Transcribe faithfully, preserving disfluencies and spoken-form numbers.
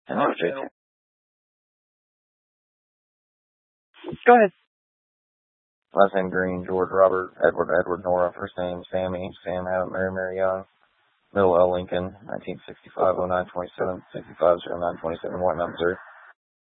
Hello, J T. Go ahead. Last name Green, George Robert, Edward Edward Nora, first name Sammy, Sam Abbott, Mary Mary Young, Middle L Lincoln, nineteen sixty-five oh nine twenty-seven, sixty-five oh nine twenty-seven, White Mountain, Missouri.